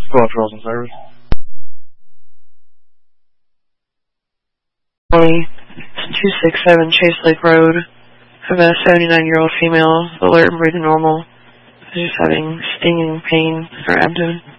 Squad Patrols in service. 267 Chase Lake Road. Have a 79-year-old female, alert and breathing normal. Just having stinging pain in her abdomen.